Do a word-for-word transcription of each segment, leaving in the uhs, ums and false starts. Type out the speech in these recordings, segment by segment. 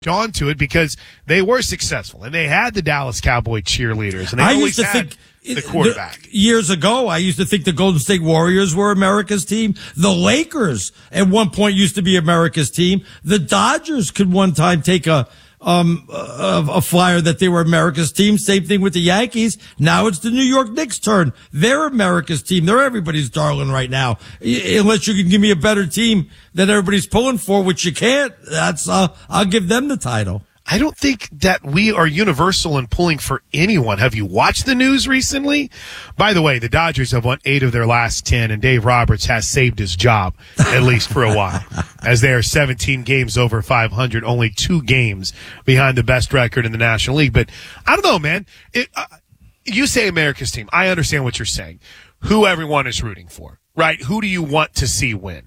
on to it because they were successful and they had the Dallas Cowboy cheerleaders and they I always used to had think the quarterback. The, years ago, I used to think the Golden State Warriors were America's team. The Lakers at one point used to be America's team. The Dodgers could one time take a um a, a flyer that they were America's team. Same thing with the Yankees. Now it's the New York Knicks' turn. They're America's team. They're everybody's darling right now. Unless you can give me a better team that everybody's pulling for, which you can't. That's uh, I'll give them the title. I don't think that we are universal in pulling for anyone. Have you watched the news recently? By the way, the Dodgers have won eight of their last ten, and Dave Roberts has saved his job, at least for a while, as they are seventeen games over five hundred, only two games behind the best record in the National League. But I don't know, man. It, uh, you say America's team. I understand what you're saying. Who everyone is rooting for, right? Who do you want to see win?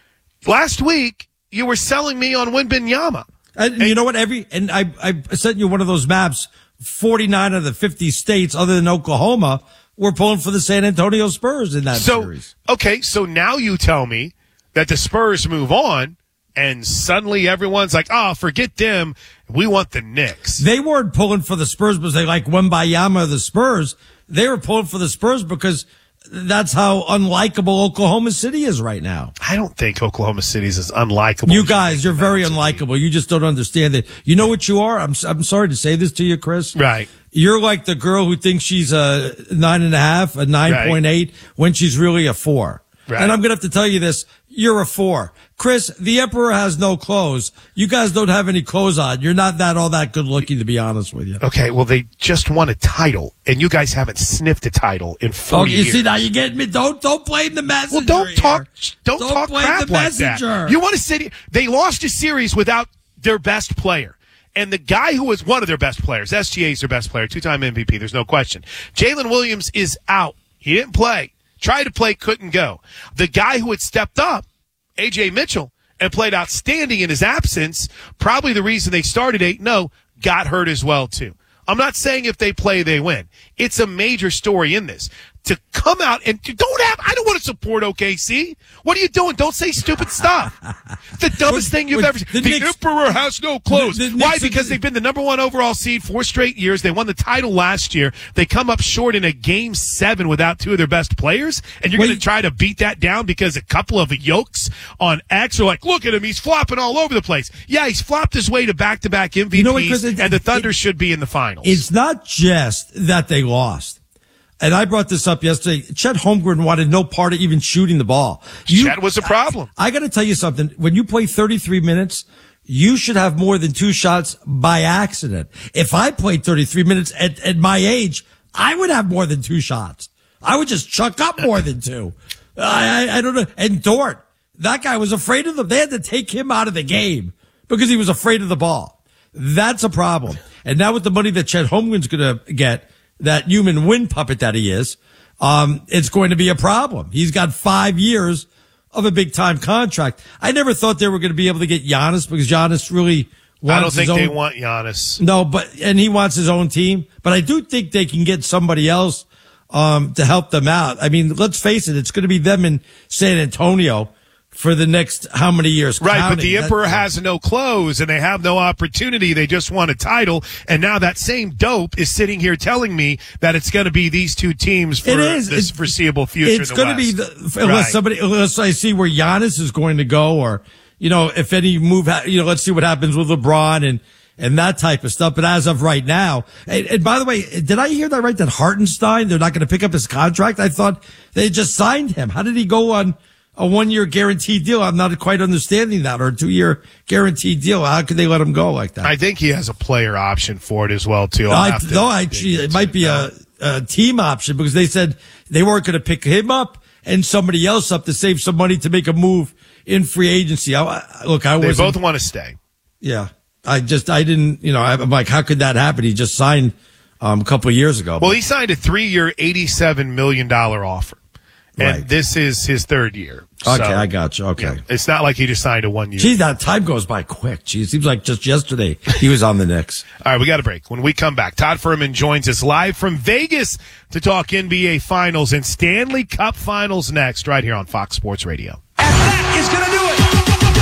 Last week, you were selling me on Wembanyama. And you know what? Every and I I sent you one of those maps. forty-nine of the fifty states, other than Oklahoma, were pulling for the San Antonio Spurs in that so, series. Okay, so now you tell me that the Spurs move on, and suddenly everyone's like, "Oh, forget them. We want the Knicks." They weren't pulling for the Spurs because they like Wembanyama or the Spurs. They were pulling for the Spurs because that's how unlikable Oklahoma City is right now. I don't think Oklahoma City is as unlikable. You guys, you're very unlikable. You just don't understand it. You know what you are? I'm I'm sorry to say this to you, Chris. Right. You're like the girl who thinks she's a nine and a half, a nine point eight, right, when she's really a four. Right. And I'm going to have to tell you this. You're a four. Chris, the emperor has no clothes. You guys don't have any clothes on. You're not that all that good looking, to be honest with you. Okay, well, they just won a title, and you guys haven't sniffed a title in forty oh, you years. See, now you're getting me. Don't, don't blame the messenger. Well, don't talk, don't, don't talk blame crap the like messenger. that. You want to sit, they lost a series without their best player. And the guy who was one of their best players, S G A is their best player, two-time M V P, there's no question. Jalen Williams is out. He didn't play. Tried to play, couldn't go. The guy who had stepped up, A J Mitchell, and played outstanding in his absence, probably the reason they started eight oh, got hurt as well, too. I'm not saying if they play, they win. It's a major story in this. To come out and don't have, I don't want to support O K C. What are you doing? Don't say stupid stuff. The dumbest thing you've ever seen. The, the Knicks, Emperor has no clothes. The, the Why? Knicks, because they've been the number one overall seed four straight years. They won the title last year. They come up short in a game seven without two of their best players. And you're going to try to beat that down because a couple of yokes on X are like, look at him. He's flopping all over the place. Yeah, he's flopped his way to back-to-back M V Ps, you know what, it, and the Thunder it, should be in the finals. It's not just that they lost. And I brought this up yesterday. Chet Holmgren wanted no part of even shooting the ball. You, Chet was a problem. I, I got to tell you something. When you play thirty-three minutes, you should have more than two shots by accident. If I played thirty-three minutes at, at my age, I would have more than two shots. I would just chuck up more than two. I, I, I don't know. And Dort, that guy was afraid of them. They had to take him out of the game because he was afraid of the ball. That's a problem. And now with the money that Chet Holmgren's going to get, that human wind puppet that he is, um, it's going to be a problem. He's got five years of a big time contract. I never thought they were going to be able to get Giannis because Giannis really wants I don't think his they own, want Giannis. No, but, and he wants his own team, but I do think they can get somebody else, um, to help them out. I mean, let's face it, it's going to be them in San Antonio for the next how many years? Right, counting. but the Emperor has no clothes and they have no opportunity. They just won a title, and now that same dope is sitting here telling me that it's going to be these two teams for it is. this it's, foreseeable future. It's going to be the, unless right. somebody, unless I see where Giannis is going to go, or you know, if any move, ha- you know, let's see what happens with LeBron and and that type of stuff. But as of right now, and, and by the way, did I hear that right? That Hartenstein, they're not going to pick up his contract. I thought they just signed him. How did he go on a one-year guaranteed deal? I'm not quite understanding that. Or a two-year guaranteed deal. How could they let him go like that? I think he has a player option for it as well, too. No, I, no actually, it might be a, a team option because they said they weren't going to pick him up and somebody else up to save some money to make a move in free agency. I, look, I was. They both want to stay. Yeah. I just, I didn't, you know, I'm like, how could that happen? He just signed um, a couple of years ago. Well, he signed a three-year, eighty-seven million dollars offer. And right. This is his third year. Okay, so, I got you. Okay. Yeah, it's not like he just signed a one year. Geez, that time goes by quick. Geez, seems like just yesterday he was on the Knicks. All right, we got a break. When we come back, Todd Furman joins us live from Vegas to talk N B A Finals and Stanley Cup Finals next, right here on Fox Sports Radio. And that is going to do it. The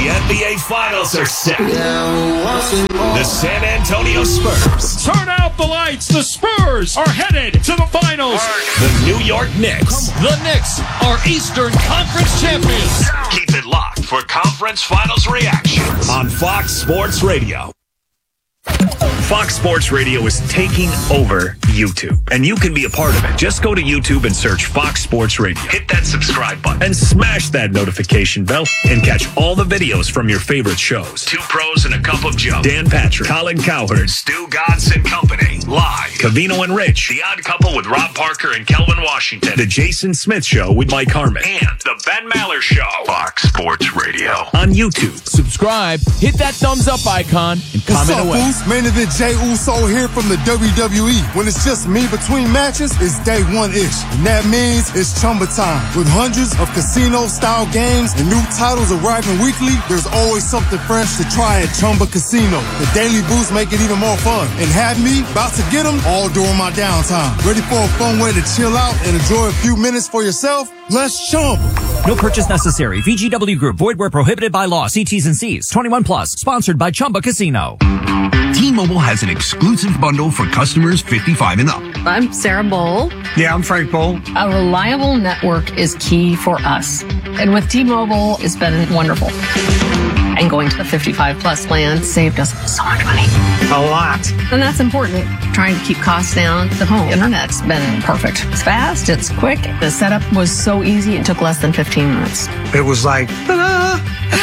N B A Finals are set. The San Antonio Spurs. Turn out the lights. The Spurs are headed to the finals. The New York Knicks. The Knicks are Eastern Conference champions. Keep it locked for Conference Finals reactions on Fox Sports Radio. Fox Sports Radio is taking over YouTube, and you can be a part of it. Just go to YouTube and search Fox Sports Radio. Hit that subscribe button and smash that notification bell and catch all the videos from your favorite shows. Two Pros and a Cup of Joe. Dan Patrick, Colin Cowherd, Stu Godson Company. Live. Cavino and Rich. The Odd Couple with Rob Parker and Kelvin Washington. The Jason Smith Show with Mike Harmon. And The Ben Maller Show. Fox Sports Radio on YouTube. Subscribe, hit that thumbs up icon, and comment What's up, away. Boost? Main event Jay Uso here from the W W E. When it's just me between matches, it's day one-ish. And that means it's Chumba time. With hundreds of casino-style games and new titles arriving weekly, there's always something fresh to try at Chumba Casino. The Daily Boost make it even more fun. And have me about to get them all during my downtime. Ready for a fun way to chill out and enjoy a few minutes for yourself? Let's Chumba. No purchase necessary. V G W Group. Void where prohibited by law. See T's and C's. twenty-one plus. Sponsored by Chumba Casino. T-Mobile has an exclusive bundle for customers fifty-five and up. I'm Sarah Bowl. Yeah, I'm Frank Bowl. A reliable network is key for us. And with T-Mobile, it's been wonderful. And going to the fifty-five plus plan saved us so much money. A lot. And that's important. Trying to keep costs down. The home internet's been perfect. It's fast, it's quick. The setup was so easy, it took less than fifteen minutes. It was like, ta-da!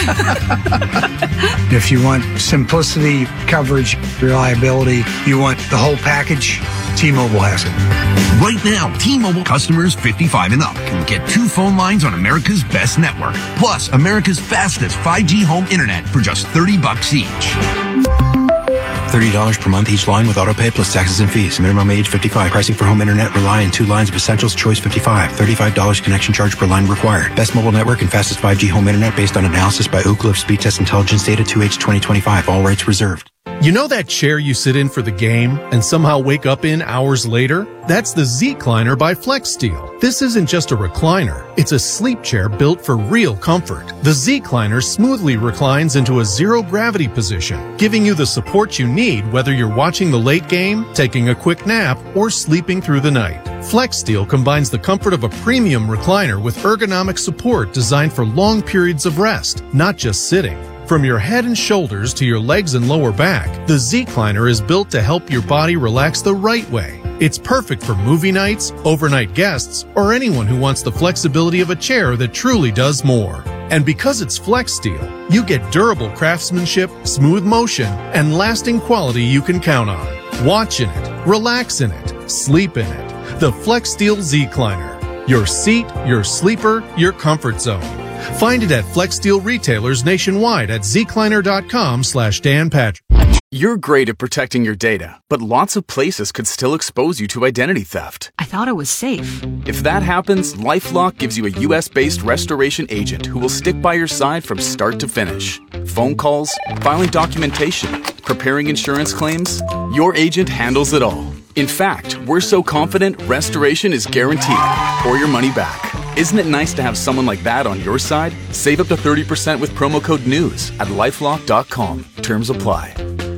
If you want simplicity, coverage, reliability, you want the whole package, T-Mobile has it. Right now, T-Mobile customers fifty-five and up can get two phone lines on America's best network, plus America's fastest five G home internet for just thirty bucks each. thirty dollars per month each line with autopay plus taxes and fees. Minimum age fifty-five. Pricing for home internet rely on two lines of essentials. Choice fifty-five. thirty-five dollars connection charge per line required. Best mobile network and fastest five G home internet based on analysis by Ookla of Speed Test Intelligence Data two H twenty twenty-five. All rights reserved. You know that chair you sit in for the game and somehow wake up in hours later? That's the Z-Cliner by FlexSteel. This isn't just a recliner. It's a sleep chair built for real comfort. The Z-Cliner smoothly reclines into a zero-gravity position, giving you the support you need whether you're watching the late game, taking a quick nap, or sleeping through the night. FlexSteel combines the comfort of a premium recliner with ergonomic support designed for long periods of rest, not just sitting. From your head and shoulders to your legs and lower back, the Z-Cliner is built to help your body relax the right way. It's perfect for movie nights, overnight guests, or anyone who wants the flexibility of a chair that truly does more. And because it's FlexSteel, you get durable craftsmanship, smooth motion, and lasting quality you can count on. Watch in it, relax in it, sleep in it. The FlexSteel Z-Cliner. Your seat, your sleeper, your comfort zone. Find it at FlexSteel retailers nationwide at zcliner.com slash Dan Patrick. You're great at protecting your data, but lots of places could still expose you to identity theft. I thought it was safe. If that happens, LifeLock gives you a U S-based restoration agent who will stick by your side from start to finish. Phone calls, filing documentation, preparing insurance claims, your agent handles it all. In fact, we're so confident restoration is guaranteed or your money back. Isn't it nice to have someone like that on your side? Save up to thirty percent with promo code NEWS at lifelock dot com. Terms apply.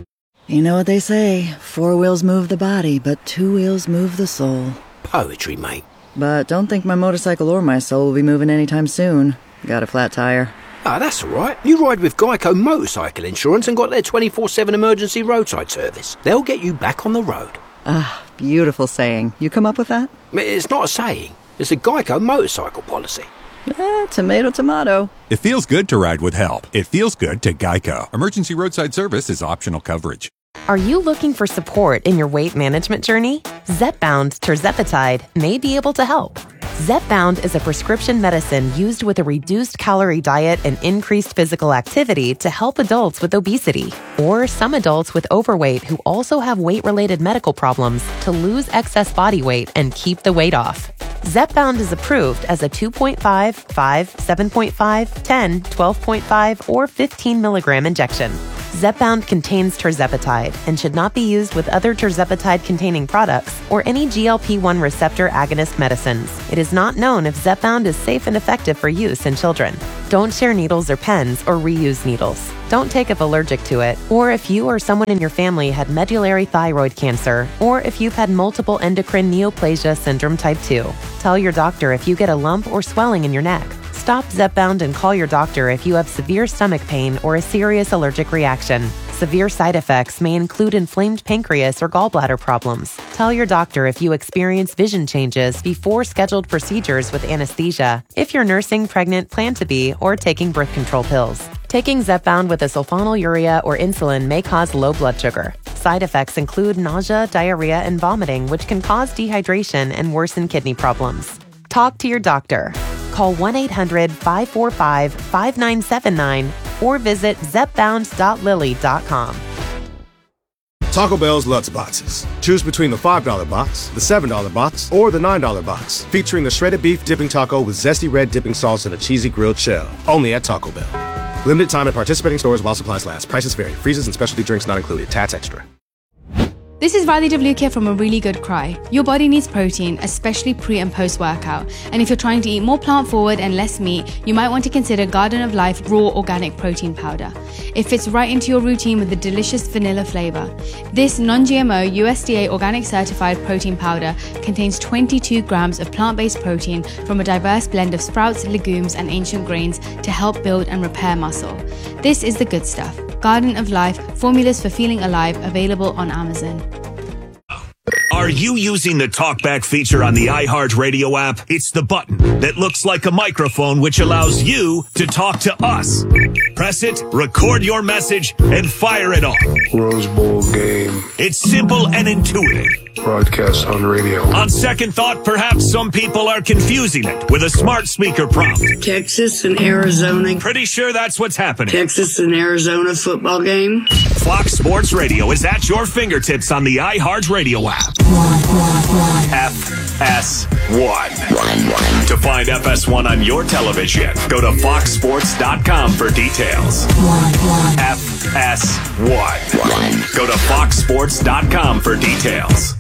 You know what they say, four wheels move the body, but two wheels move the soul. Poetry, mate. But don't think my motorcycle or my soul will be moving anytime soon. Got a flat tire. Ah, that's all right. You ride with Geico Motorcycle Insurance and got their twenty-four seven emergency roadside service. They'll get you back on the road. Ah, beautiful saying. You come up with that? It's not a saying. It's a Geico motorcycle policy. Eh, tomato, tomato. It feels good to ride with help. It feels good to Geico. Emergency roadside service is optional coverage. Are you looking for support in your weight management journey? Zepbound tirzepatide may be able to help. Zepbound is a prescription medicine used with a reduced calorie diet and increased physical activity to help adults with obesity or some adults with overweight who also have weight-related medical problems to lose excess body weight and keep the weight off. Zepbound is approved as a two point five, five, seven point five, ten, twelve point five, or fifteen milligram injection. Zepbound contains tirzepatide and should not be used with other tirzepatide-containing products or any G L P one receptor agonist medicines. It is not known if Zepbound is safe and effective for use in children. Don't share needles or pens or reuse needles. Don't take if allergic to it, or if you or someone in your family had medullary thyroid cancer, or if you've had multiple endocrine neoplasia syndrome type two. Tell your doctor if you get a lump or swelling in your neck. Stop Zepbound and call your doctor if you have severe stomach pain or a serious allergic reaction. Severe side effects may include inflamed pancreas or gallbladder problems. Tell your doctor if you experience vision changes before scheduled procedures with anesthesia, if you're nursing, pregnant, plan to be, or taking birth control pills. Taking Zepbound with a sulfonylurea or insulin may cause low blood sugar. Side effects include nausea, diarrhea, and vomiting, which can cause dehydration and worsen kidney problems. Talk to your doctor. Call one eight hundred five four five five nine seven nine or visit zepbound dot lilly dot com. Taco Bell's Lutz Boxes. Choose between the five dollar box, the seven dollar box, or the nine dollar box, featuring the shredded beef dipping taco with zesty red dipping sauce and a cheesy grilled shell. Only at Taco Bell. Limited time at participating stores while supplies last. Prices vary. Freezes and specialty drinks not included. Tats extra. This is Riley Devlukia from A Really Good Cry. Your body needs protein, especially pre and post workout. And if you're trying to eat more plant forward and less meat, you might want to consider Garden of Life Raw Organic Protein Powder. It fits right into your routine with the delicious vanilla flavor. This non-G M O U S D A organic certified protein powder contains twenty-two grams of plant-based protein from a diverse blend of sprouts, legumes, and ancient grains to help build and repair muscle. This is the good stuff. Garden of Life, formulas for feeling alive, available on Amazon. Are you using the TalkBack feature on the iHeartRadio app? It's the button that looks like a microphone, which allows you to talk to us. Press it, record your message, and fire it off. Rose Bowl game. It's simple and intuitive. Broadcast on radio. On second thought, perhaps some people are confusing it with a smart speaker prompt. Texas and Arizona. Pretty sure that's what's happening. Texas and Arizona football game. Fox Sports Radio is at your fingertips on the iHeartRadio app. F S one. To find F S one on your television, go to fox sports dot com for details. F S one. Go to fox sports dot com for details.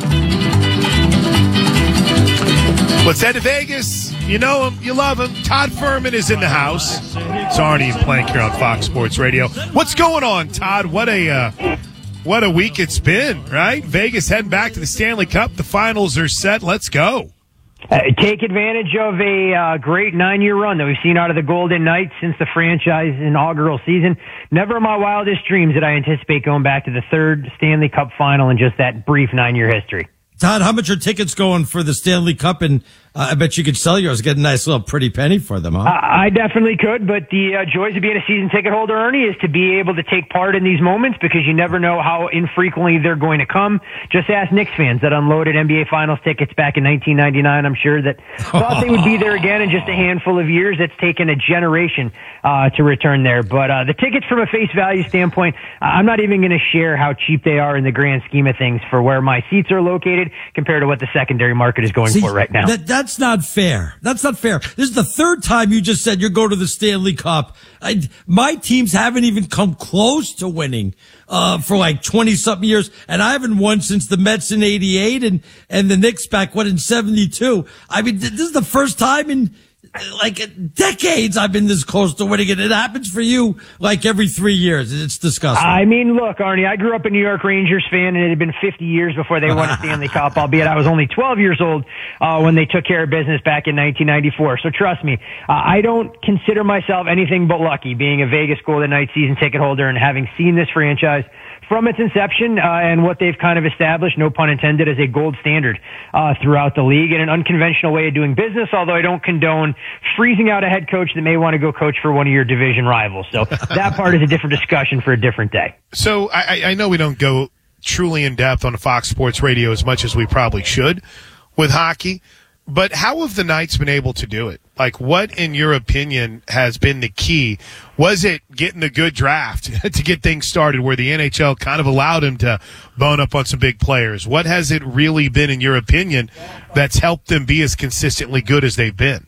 Let's head to Vegas. You know him, you love him. Todd Fuhrman is in the house. It's Arnie and Plank here on Fox Sports Radio. What's going on, Todd? What a uh, what a week it's been, right? Vegas heading back to the Stanley Cup. The finals are set. Let's go. Uh, take advantage of a uh, great nine-year run that we've seen out of the Golden Knights since the franchise inaugural season. Never in my wildest dreams did I anticipate going back to the third Stanley Cup final in just that brief nine-year history. Todd, how much are tickets going for the Stanley Cup? And uh, I bet you could sell yours, get a nice little pretty penny for them, huh? I, I definitely could, but the uh, joys of being a season ticket holder, Ernie, is to be able to take part in these moments because you never know how infrequently they're going to come. Just ask Knicks fans that unloaded N B A Finals tickets back in nineteen ninety-nine. I'm sure that thought they would be there again in just a handful of years. It's taken a generation uh, to return there. But uh, the tickets from a face value standpoint, I'm not even going to share how cheap they are in the grand scheme of things for where my seats are located compared to what the secondary market is going See, for right now. That, that's not fair. That's not fair. This is the third time you just said you're going to the Stanley Cup. I, my teams haven't even come close to winning uh for like twenty-something years, and I haven't won since the Mets in eighty-eight and, and the Knicks back, what, in seventy-two. I mean, this is the first time in like decades I've been this close to winning it. It happens for you like every three years. It's disgusting. I mean, look, Arnie, I grew up a New York Rangers fan, and it had been fifty years before they won a Stanley Cup, albeit I was only twelve years old uh, when they took care of business back in nineteen ninety-four. So trust me, uh, I don't consider myself anything but lucky being a Vegas Golden Knights season ticket holder and having seen this franchise from its inception uh, and what they've kind of established, no pun intended, as a gold standard uh, throughout the league and an unconventional way of doing business, although I don't condone freezing out a head coach that may want to go coach for one of your division rivals. So that part is a different discussion for a different day. So I, I know we don't go truly in depth on Fox Sports Radio as much as we probably should with hockey, but how have the Knights been able to do it? Like, what, in your opinion, has been the key? Was it getting a good draft to get things started where the N H L kind of allowed him to bone up on some big players? What has it really been, in your opinion, that's helped them be as consistently good as they've been?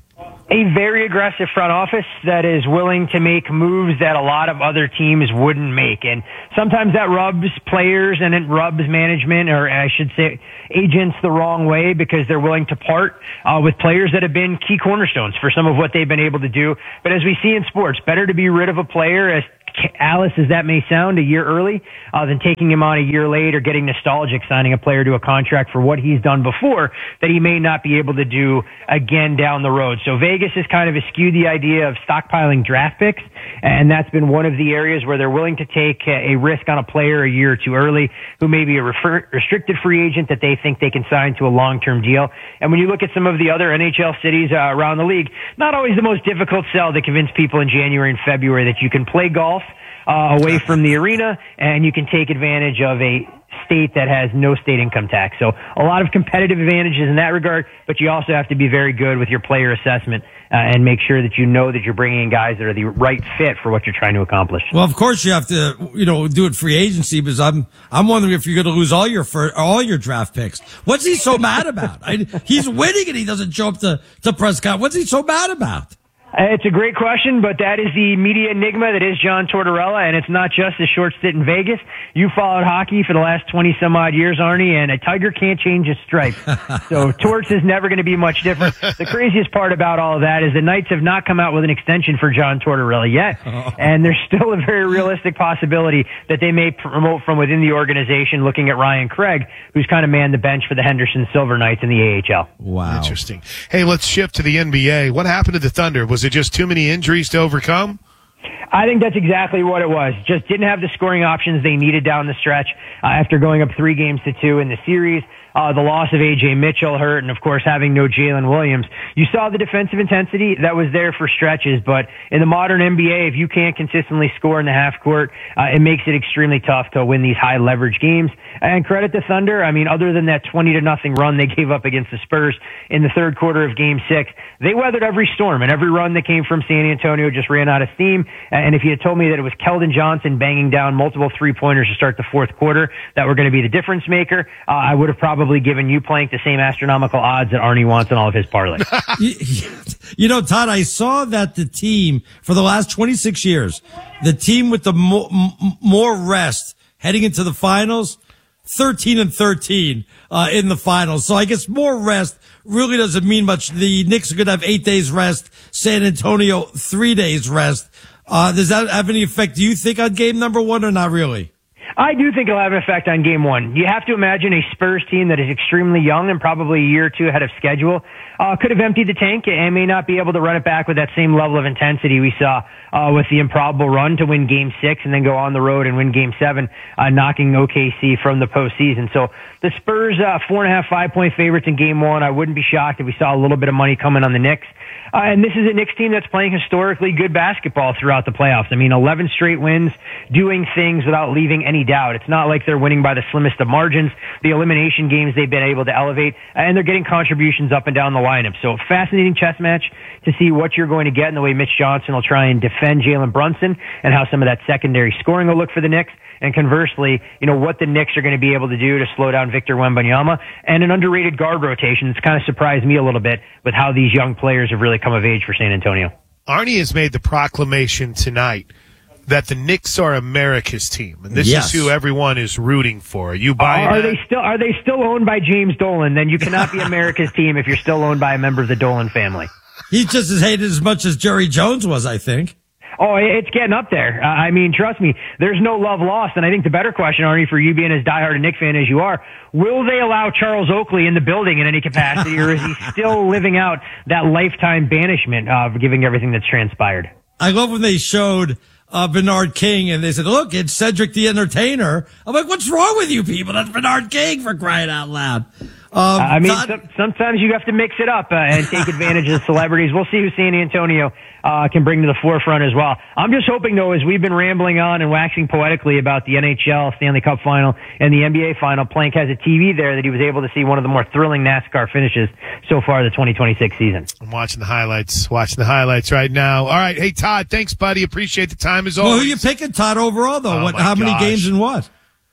A very aggressive front office that is willing to make moves that a lot of other teams wouldn't make. And sometimes that rubs players and it rubs management, or I should say agents, the wrong way because they're willing to part uh, with players that have been key cornerstones for some of what they've been able to do. But as we see in sports, better to be rid of a player, as Alice as that may sound, a year early uh, than taking him on a year late or getting nostalgic signing a player to a contract for what he's done before that he may not be able to do again down the road. So Vegas has kind of eschewed the idea of stockpiling draft picks, and that's been one of the areas where they're willing to take a risk on a player a year or two early who may be a refer- restricted free agent that they think they can sign to a long-term deal. And when you look at some of the other N H L cities uh, around the league, not always the most difficult sell to convince people in January and February that you can play golf Uh, away from the arena, and you can take advantage of a state that has no state income tax. So a lot of competitive advantages in that regard, but you also have to be very good with your player assessment uh, and make sure that you know that you're bringing in guys that are the right fit for what you're trying to accomplish. Well, of course you have to, you know, do it free agency, because I'm, I'm wondering if you're going to lose all your fir- all your draft picks. What's he so mad about? I, he's winning and he doesn't show up to, to press conference. What's he so mad about? It's a great question, but that is the media enigma that is John Tortorella, and it's not just a short stint in Vegas. You followed hockey for the last twenty some odd years, Arnie, and a tiger can't change his stripe. So Torts is never going to be much different. The craziest part about all of that is the Knights have not come out with an extension for John Tortorella yet, and there's still a very realistic possibility that they may promote from within the organization, looking at Ryan Craig, who's kind of manned the bench for the Henderson Silver Knights in the A H L. Wow. Interesting. Hey, let's shift to the N B A. What happened to the Thunder? Was it just too many injuries to overcome? I think that's exactly what it was. Just didn't have the scoring options they needed down the stretch uh, after going up three games to two in the series. Uh, the loss of A J Mitchell hurt, and of course having no Jalen Williams. You saw the defensive intensity that was there for stretches, but in the modern N B A, if you can't consistently score in the half court, uh, it makes it extremely tough to win these high leverage games. And credit to Thunder, I mean, other than that twenty to nothing run they gave up against the Spurs in the third quarter of Game Six, they weathered every storm, and every run that came from San Antonio just ran out of steam. And if you had told me that it was Keldon Johnson banging down multiple three pointers to start the fourth quarter that were going to be the difference maker, uh, I would have probably Probably given you playing the same astronomical odds that Arnie wants in all of his parlays. you, you know, Todd, I saw that the team for the last twenty-six years, the team with the mo- m- more rest heading into the finals, thirteen and thirteen uh, in the finals. So I guess more rest really doesn't mean much. The Knicks are going to have eight days rest. San Antonio, three days rest. Uh, does that have any effect, do you think, on game number one, or not really? I do think it'll have an effect on game one. You have to imagine a Spurs team that is extremely young and probably a year or two ahead of schedule uh, could have emptied the tank and may not be able to run it back with that same level of intensity we saw uh, with the improbable run to win game six and then go on the road and win game seven, uh, knocking O K C from the postseason. So the Spurs, uh, four and a half, five point favorites in game one. I wouldn't be shocked if we saw a little bit of money coming on the Knicks. Uh, and this is a Knicks team that's playing historically good basketball throughout the playoffs. I mean, eleven straight wins, doing things without leaving any doubt. It's not like they're winning by the slimmest of margins. The elimination games they've been able to elevate, and they're getting contributions up and down the lineup. So fascinating chess match to see what you're going to get in the way Mitch Johnson will try and defend Jalen Brunson and how some of that secondary scoring will look for the Knicks. And conversely, you know, what the Knicks are going to be able to do to slow down Victor Wembanyama, and an underrated guard rotation. It's kind of surprised me a little bit with how these young players have really come of age for San Antonio. Arnie has made the proclamation tonight that the Knicks are America's team, and this Yes. is who everyone is rooting for. Are you buying Are that? they still are they still owned by James Dolan? Then you cannot be America's team if you're still owned by a member of the Dolan family. He's just as hated as much as Jerry Jones was, I think. Oh, it's getting up there. Uh, I mean, trust me, there's no love lost. And I think the better question, Arnie, for you being as diehard a Knicks fan as you are, will they allow Charles Oakley in the building in any capacity, or is he still living out that lifetime banishment of uh, giving everything that's transpired? I love when they showed uh, Bernard King and they said, look, it's Cedric the Entertainer. I'm like, what's wrong with you people? That's Bernard King, for crying out loud. Um, I mean, Todd- some, sometimes you have to mix it up uh, and take advantage of the celebrities. We'll see who San Antonio uh, can bring to the forefront as well. I'm just hoping, though, as we've been rambling on and waxing poetically about the N H L Stanley Cup Final and the N B A Final, Plank has a T V there that he was able to see one of the more thrilling NASCAR finishes so far the twenty twenty-six season. I'm watching the highlights, watching the highlights right now. All right. Hey, Todd, thanks, buddy. Appreciate the time as well, always. who you picking, Todd, overall, though? Oh, what? my How many gosh. games and what?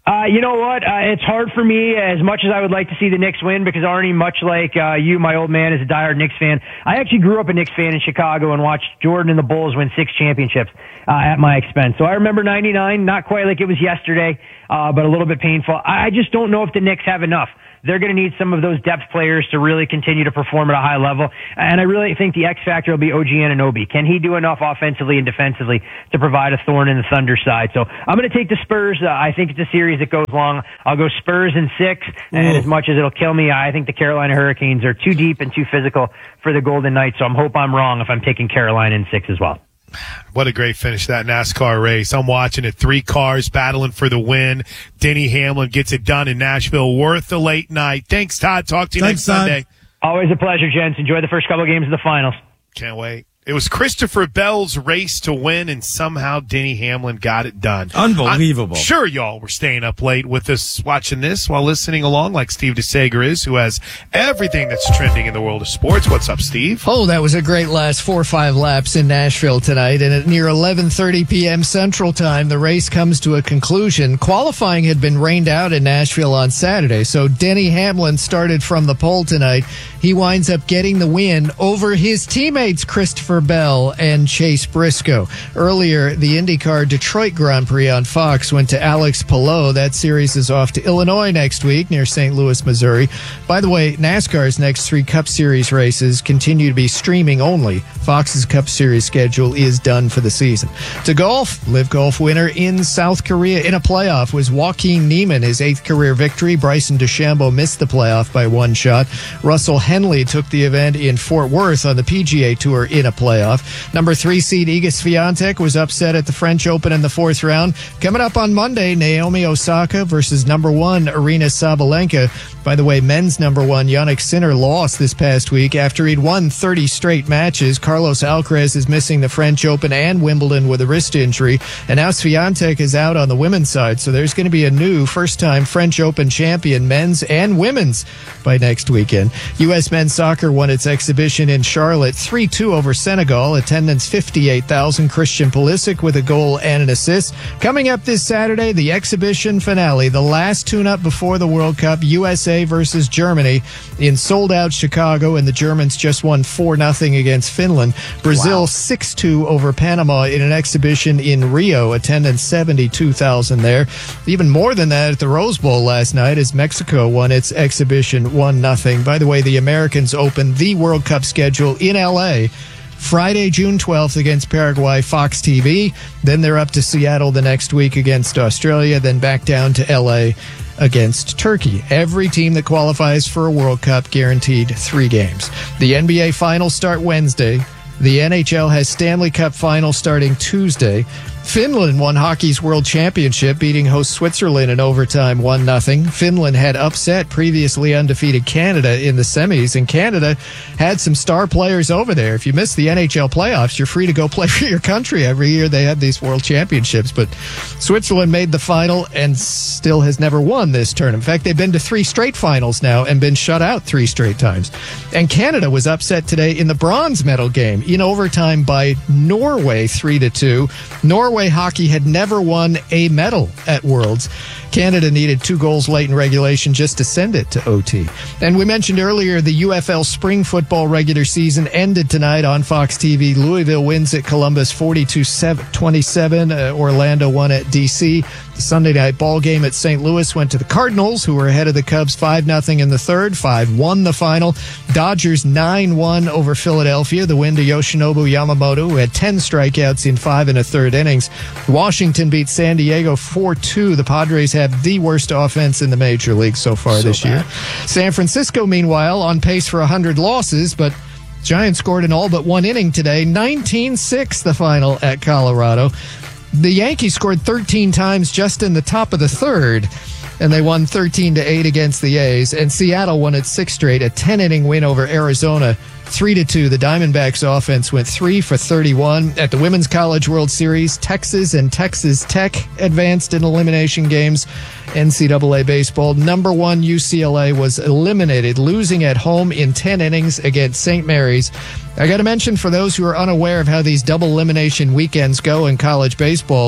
Uh, you know what? Uh, it's hard for me as much as I would like to see the Knicks win because Arnie, much like uh, you, my old man, is a diehard Knicks fan. I actually grew up a Knicks fan in Chicago and watched Jordan and the Bulls win six championships uh, at my expense. So I remember ninety-nine, not quite like it was yesterday, uh, but a little bit painful. I just don't know if the Knicks have enough. They're going to need some of those depth players to really continue to perform at a high level. And I really think the X factor will be O G Anunoby. Can he do enough offensively and defensively to provide a thorn in the Thunder side? So I'm going to take the Spurs. Uh, I think it's a series that goes long. I'll go Spurs in six. And Ooh. as much as it'll kill me, I think the Carolina Hurricanes are too deep and too physical for the Golden Knights. So I hope I'm wrong if I'm taking Carolina in six as well. What a great finish, that NASCAR race. I'm watching it. Three cars battling for the win. Denny Hamlin gets it done in Nashville. Worth the late night. Thanks, Todd. Talk to you Thanks, next Todd. Sunday. Always a pleasure, gents. Enjoy the first couple of games of the finals. Can't wait. It was Christopher Bell's race to win, and somehow Denny Hamlin got it done. Unbelievable. I'm sure y'all were staying up late with us watching this while listening along like Steve DeSager is, who has everything that's trending in the world of sports. What's up, Steve? Oh, that was a great last four or five laps in Nashville tonight. And at near eleven thirty p.m. Central Time, the race comes to a conclusion. Qualifying had been rained out in Nashville on Saturday, so Denny Hamlin started from the pole tonight. He winds up getting the win over his teammates Christopher Bell and Chase Briscoe. Earlier, the IndyCar Detroit Grand Prix on Fox went to Alex Palou. That series is off to Illinois next week near Saint Louis, Missouri. By the way, NASCAR's next three Cup Series races continue to be streaming only. Fox's Cup Series schedule is done for the season. To golf, Live Golf winner in South Korea in a playoff was Joaquin Niemann, his eighth career victory. Bryson DeChambeau missed the playoff by one shot. Russell Henley took the event in Fort Worth on the P G A Tour in a playoff. Number three seed Iga Swiatek was upset at the French Open in the fourth round. Coming up on Monday, Naomi Osaka versus number one Aryna Sabalenka. By the way, men's number one Jannik Sinner lost this past week after he'd won thirty straight matches. Carlos Alcaraz is missing the French Open and Wimbledon with a wrist injury. And now Swiatek is out on the women's side. So there's going to be a new first-time French Open champion, men's and women's, by next weekend. U S men's soccer won its exhibition in Charlotte three two over Senegal. Attendance fifty-eight thousand. Christian Pulisic with a goal and an assist. Coming up this Saturday, the exhibition finale, the last tune-up before the World Cup, U S A versus Germany in sold-out Chicago, and the Germans just won four nothing against Finland. Brazil six two over Panama in an exhibition in Rio. Attendance seventy-two thousand there. Even more than that at the Rose Bowl last night as Mexico won its exhibition one nothing. By the way, the Americans opened the World Cup schedule in L A Friday, June twelfth against Paraguay, Fox T V. Then they're up to Seattle the next week against Australia, then back down to L A against Turkey. Every team that qualifies for a World Cup guaranteed three games. The N B A finals start Wednesday. The N H L has Stanley Cup finals starting Tuesday. Finland won hockey's world championship, beating host Switzerland in overtime one nothing. Finland had upset previously undefeated Canada in the semis, and Canada had some star players over there. If you miss the N H L playoffs, you're free to go play for your country. Every year they have these world championships, but Switzerland made the final and still has never won this tournament. In fact, they've been to three straight finals now and been shut out three straight times. And Canada was upset today in the bronze medal game in overtime by Norway three to two. Norway hockey had never won a medal at Worlds. Canada needed two goals late in regulation just to send it to O T. And we mentioned earlier the U F L spring football regular season ended tonight on Fox T V. Louisville wins at Columbus forty-two twenty-seven. Uh, Orlando won at D C. The Sunday night ball game at Saint Louis went to the Cardinals, who were ahead of the Cubs five nothing in the third. five one the final. Dodgers nine one over Philadelphia. The win to Yoshinobu Yamamoto, who had ten strikeouts in five and a third innings. Washington beat San Diego four two. The Padres have the worst offense in the major league so far so this bad. year. San Francisco, meanwhile, on pace for one hundred losses, but Giants scored in all but one inning today. nineteen six the final at Colorado. The Yankees scored thirteen times just in the top of the third, and they won thirteen to eight against the A's. And Seattle won its sixth straight, a ten-inning win over Arizona, three to two. The Diamondbacks offense went three for thirty-one. At the Women's College World Series, Texas and Texas Tech advanced in elimination games. N C double A baseball, number one U C L A was eliminated, losing at home in ten innings against Saint Mary's. I got to mention, for those who are unaware of how these double elimination weekends go in college baseball,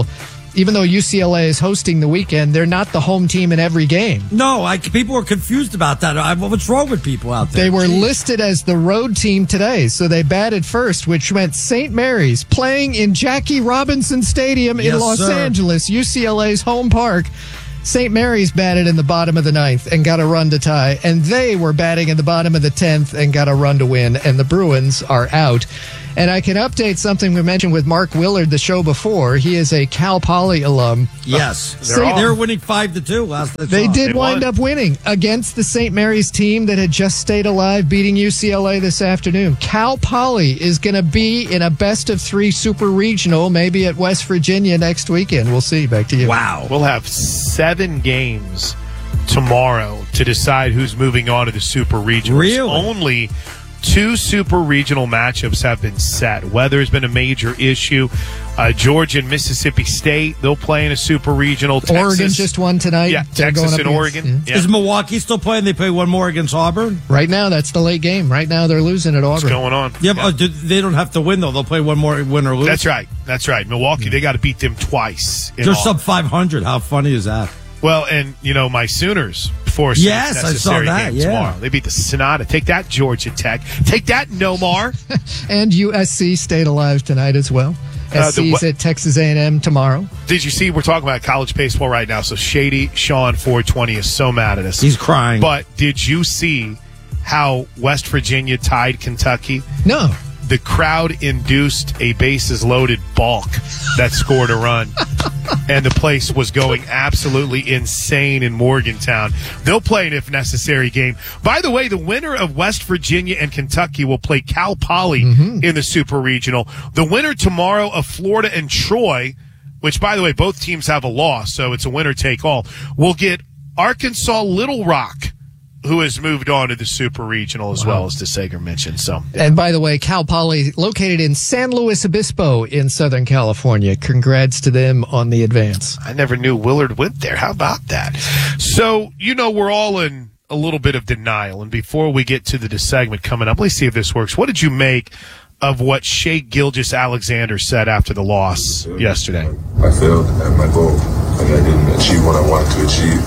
even though U C L A is hosting the weekend, they're not the home team in every game. No, I, people were confused about that. I, what's wrong with people out there? They were Jeez. listed as the road team today, so they batted first, which meant Saint Mary's playing in Jackie Robinson Stadium Yes, in Los sir. Angeles, U C L A's home park. Saint Mary's batted in the bottom of the ninth and got a run to tie, and they were batting in the bottom of the tenth and got a run to win, and the Bruins are out. And I can update something we mentioned with Mark Willard the show before. He is a Cal Poly alum. Yes. They're They all- were winning five to two last night. They did They wind won. up winning against the Saint Mary's team that had just stayed alive, beating U C L A this afternoon. Cal Poly is going to be in a best of three super regional, maybe at West Virginia next weekend. We'll see. Back to you. Wow. We'll have seven games tomorrow to decide who's moving on to the Super Regionals. Really? Only two Super Regional matchups have been set. Weather has been a major issue. Uh, Georgia and Mississippi State, they'll play in a Super Regional. Texas, Oregon just won tonight. Yeah, They're Texas going up and against- Oregon. yeah. Yeah. Is Milwaukee still playing? They play one more against Auburn? Right now, that's the late game. Right now, they're losing at Auburn. What's going on? Yeah, but uh, do- they don't have to win, though. They'll play one more, win or lose. That's right. That's right. Milwaukee, they got to beat them twice. in They're all. sub five hundred. How funny is that? Well, and, you know, my Sooners, before Yes, I saw necessary that, game yeah. tomorrow. They beat the Sonata. Take that, Georgia Tech. Take that, Nomar. And U S C stayed alive tonight as well. Uh, S C's the- at Texas A and M tomorrow. Did you see, we're talking about college baseball right now, so Shady Sean four twenty is so mad at us. He's crying. But did you see how West Virginia tied Kentucky? No. The crowd induced a bases loaded balk that scored a run. And the place was going absolutely insane in Morgantown. They'll play an if necessary game. By the way, the winner of West Virginia and Kentucky will play Cal Poly Mm-hmm. in the Super Regional. The winner tomorrow of Florida and Troy, which, by the way, both teams have a loss, so it's a winner take all, will get Arkansas Little Rock, who has moved on to the Super Regional as well, as DeSager mentioned. So, And by the way, Cal Poly located in San Luis Obispo in Southern California. Congrats to them on the advance. I never knew Willard went there. How about that? So, you know, we're all in a little bit of denial. And before we get to the segment coming up, let's see if this works. What did you make of what Shea Gilgeous-Alexander said after the loss yesterday? I failed at my goal. Like, I didn't achieve what I wanted to achieve.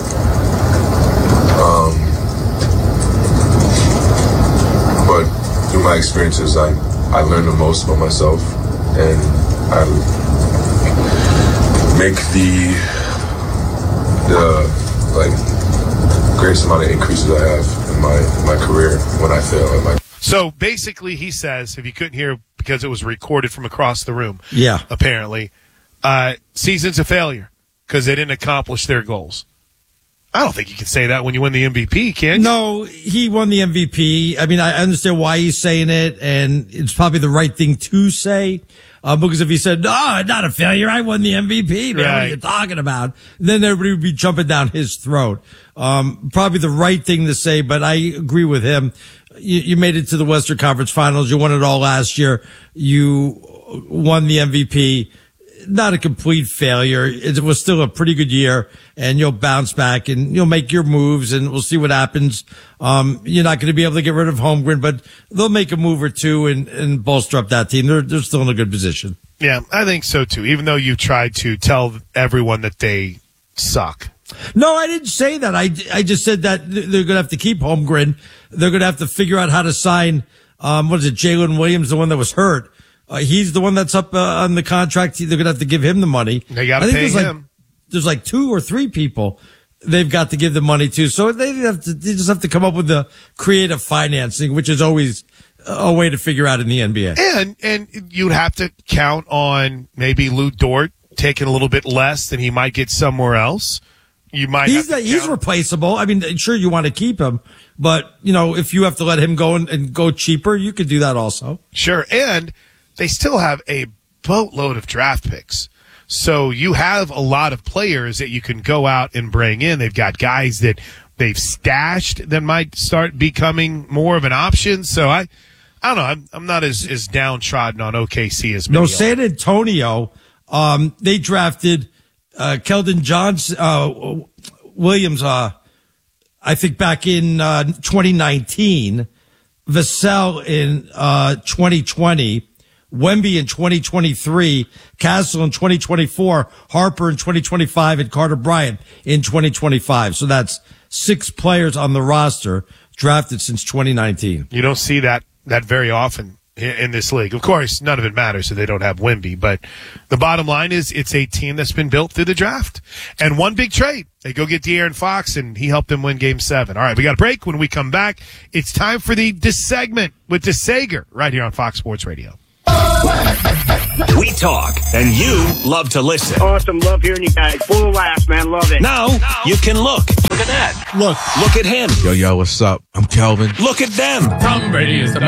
Um, but through my experiences, I, I learned the most about myself, and I make the the like greatest amount of increases I have in my my career when I fail at my. So basically, he says, if you couldn't hear because it was recorded from across the room, Yeah. apparently, uh, season's a failure because they didn't accomplish their goals. I don't think you can say that when you win the M V P, can you? No, he won the M V P. I mean, I understand why he's saying it, and it's probably the right thing to say. Uh, because if he said, no, not a failure, I won the M V P, man, what are Right. you talking about? Then everybody would be jumping down his throat. Um, probably the right thing to say, but I agree with him. You, you made it to the Western Conference Finals. You won it all last year. You won the M V P. Not a complete failure. It was still a pretty good year, and you'll bounce back and you'll make your moves, and we'll see what happens. Um, you're not going to be able to get rid of Holmgren, but they'll make a move or two and, and bolster up that team. They're, they're still in a good position. Yeah, I think so too. Even though you tried to tell everyone that they suck. No, I didn't say that. I, I just said that they're going to have to keep Holmgren. They're going to have to figure out how to sign, um, what is it, Jalen Williams, the one that was hurt. Uh, he's the one that's up uh, on the contract. They're going to have to give him the money. They got to I think pay there's like, him. there's like two or three people they've got to give the money to. So they have to, they just have to come up with the creative financing, which is always a way to figure out in the N B A. And and you'd have to count on maybe Lou Dort taking a little bit less than he might get somewhere else. You might He's have to he's count- replaceable. I mean, sure, you want to keep him, but you know, if you have to let him go and, and go cheaper, you could do that also. Sure, and they still have a boatload of draft picks. So you have a lot of players that you can go out and bring in. They've got guys that they've stashed that might start becoming more of an option. So I, I don't know. I'm, I'm not as, as downtrodden on O K C as many No, are. San Antonio, um, they drafted uh, Keldon Johnson, uh, Williams, uh, I think back in uh, twenty nineteen, Vassell in uh, twenty twenty, Wemby in twenty twenty-three, Castle in twenty twenty-four, Harper in twenty twenty-five, and Carter Bryant in twenty twenty-five. So that's six players on the roster drafted since twenty nineteen. You don't see that that very often in, in this league. Of course, none of it matters, so they don't have Wemby. But the bottom line is it's a team that's been built through the draft. And one big trade. They go get De'Aaron Fox, and he helped them win Game seven. All right, we got a break. When we come back, it's time for the Dis segment with DeSager right here on Fox Sports Radio. We talk, and you love to listen. Awesome. Love hearing you guys. Full of laughs, man. Love it. Now, you can look. Look at that. Look. Look at him. Yo, yo, what's up? I'm Kelvin. Look at them. Tom Brady is the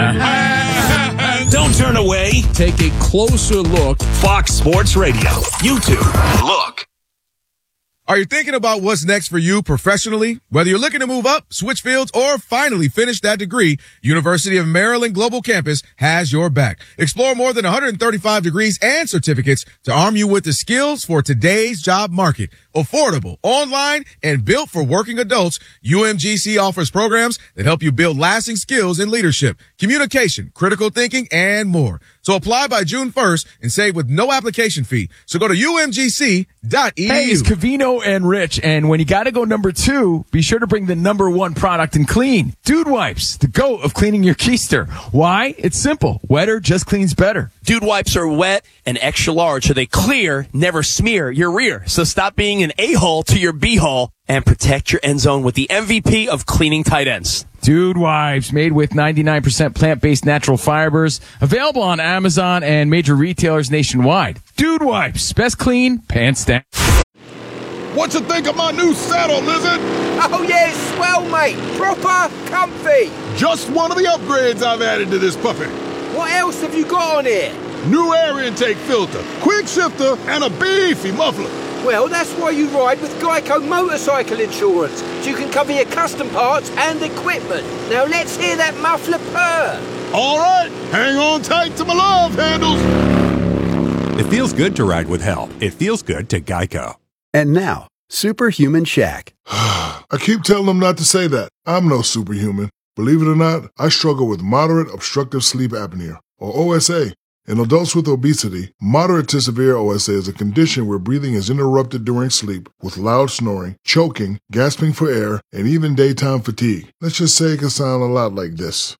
man. Don't turn away. Take a closer look. Fox Sports Radio. YouTube. Look. Are you thinking about what's next for you professionally? Whether you're looking to move up, switch fields, or finally finish that degree, University of Maryland Global Campus has your back. Explore more than one hundred thirty-five degrees and certificates to arm you with the skills for today's job market. Affordable, online, and built for working adults, U M G C offers programs that help you build lasting skills in leadership, communication, critical thinking, and more. So apply by June first and save with no application fee. So go to U M G C dot E D U. Hey, it's Covino and Rich, and when you got to go number two, be sure to bring the number one product in clean. Dude Wipes, the GOAT of cleaning your keister. Why? It's simple. Wetter just cleans better. Dude Wipes are wet and extra large, so they clear, never smear your rear. So stop being an a-hole to your b-hole and protect your end zone with the M V P of cleaning tight ends. Dude Wipes, made with ninety-nine percent plant-based natural fibers, available on Amazon and major retailers nationwide. Dude Wipes, best clean, pants down. What you think of my new saddle, Lizard? Oh yeah, it's swell, mate. Proper comfy. Just one of the upgrades I've added to this puppy. What else have you got on here? New air intake filter, quick shifter, and a beefy muffler. Well, that's why you ride with Geico Motorcycle Insurance, so you can cover your custom parts and equipment. Now let's hear that muffler purr. All right, hang on tight to my love handles. It feels good to ride with help. It feels good to Geico. And now, Superhuman Shaq. I keep telling them not to say that. I'm no superhuman. Believe it or not, I struggle with moderate obstructive sleep apnea, or O S A. In adults with obesity, moderate to severe O S A is a condition where breathing is interrupted during sleep with loud snoring, choking, gasping for air, and even daytime fatigue. Let's just say it can sound a lot like this.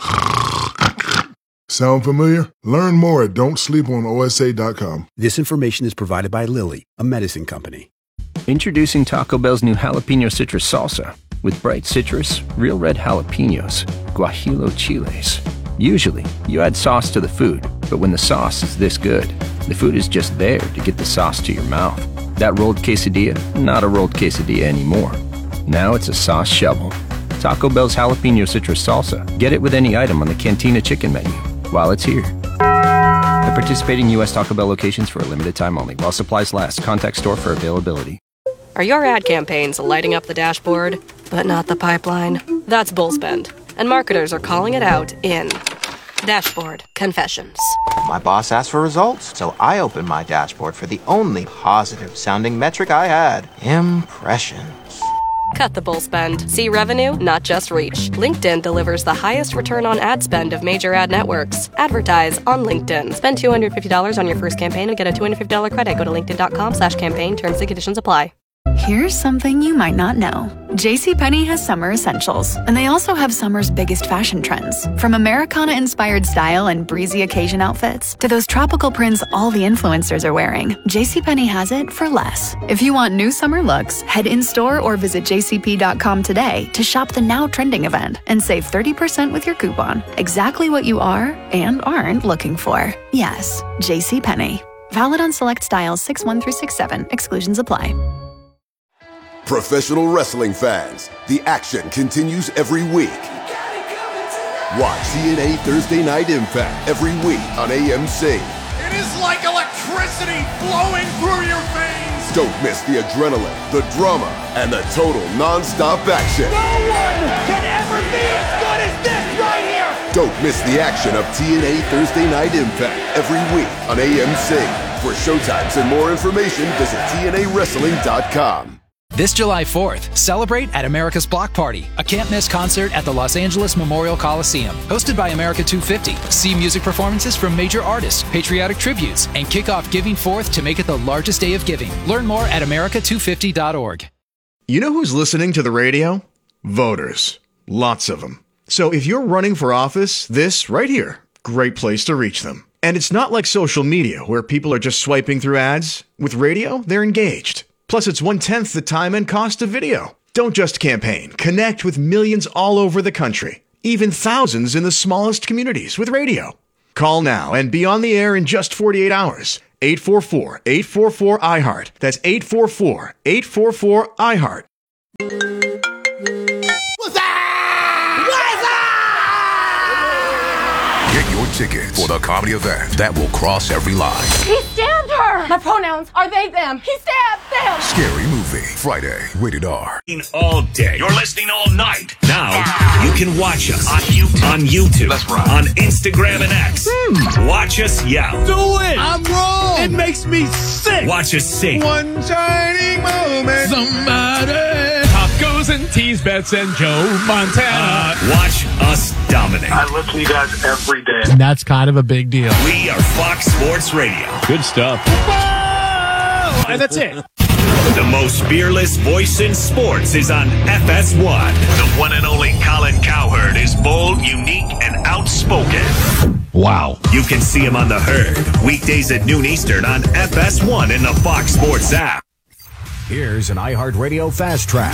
Sound familiar? Learn more at don't sleep on O S A dot com. This information is provided by Lilly, a medicine company. Introducing Taco Bell's new jalapeno citrus salsa. With bright citrus, real red jalapenos, guajillo chiles. Usually, you add sauce to the food, but when the sauce is this good, the food is just there to get the sauce to your mouth. That rolled quesadilla, not a rolled quesadilla anymore. Now it's a sauce shovel. Taco Bell's jalapeno citrus salsa. Get it with any item on the Cantina chicken menu while it's here. At participating U S Taco Bell locations for a limited time only. While supplies last, contact store for availability. Are your ad campaigns lighting up the dashboard, but not the pipeline? That's Bullspend, and marketers are calling it out in Dashboard Confessions. My boss asked for results, so I opened my dashboard for the only positive-sounding metric I had, impressions. Cut the bull spend. See revenue, not just reach. LinkedIn delivers the highest return on ad spend of major ad networks. Advertise on LinkedIn. Spend two hundred fifty dollars on your first campaign and get a two hundred fifty dollars credit. Go to linkedin.com slash campaign. Terms and conditions apply. Here's something you might not know. JCPenney has summer essentials, and they also have summer's biggest fashion trends. From Americana-inspired style and breezy occasion outfits to those tropical prints all the influencers are wearing, JCPenney has it for less. If you want new summer looks, head in-store or visit j c p dot com today to shop the now trending event and save thirty percent with your coupon. Exactly what you are and aren't looking for. Yes, JCPenney. Valid on select styles six one through six seven. Exclusions apply. Professional wrestling fans, the action continues every week. Watch T N A Thursday Night Impact every week on A M C. It is like electricity flowing through your veins. Don't miss the adrenaline, the drama, and the total non-stop action. No one can ever be as good as this right here. Don't miss the action of T N A Thursday Night Impact every week on A M C. For showtimes and more information, visit T N A wrestling dot com. This July fourth, celebrate at America's Block Party, a can't-miss concert at the Los Angeles Memorial Coliseum. Hosted by America two fifty. See music performances from major artists, patriotic tributes, and kick off Giving Fourth to make it the largest day of giving. Learn more at America two fifty dot org. You know who's listening to the radio? Voters. Lots of them. So if you're running for office, this right here, great place to reach them. And it's not like social media where people are just swiping through ads. With radio, they're engaged. Plus, it's one-tenth the time and cost of video. Don't just campaign. Connect with millions all over the country. Even thousands in the smallest communities with radio. Call now and be on the air in just forty-eight hours. eight four four, eight four four, I heart. That's eight four four, eight four four, I heart. Get your tickets for the comedy event that will cross every line. He stabbed her! My pronouns are they, them. He stabbed them! Scary Movie, Friday, rated R. All day. You're listening all night. Now, you can watch us on YouTube, on, YouTube, That's right. on Instagram and X. Hmm. Watch us yell. Do it! I'm wrong! It makes me sick! Watch us sing. One shining moment. Somebody. Tacos and tease bets and Joe Montana. Uh, watch us dominate. I listen to you guys every day. And that's kind of a big deal. We are Fox Sports Radio. Good stuff. Whoa! And that's it. The most fearless voice in sports is on F S one. The one and only Colin Cowherd is bold, unique, and outspoken. Wow. You can see him on The Herd, weekdays at noon Eastern on F S one in the Fox Sports app. Here's an iHeartRadio Fast Track.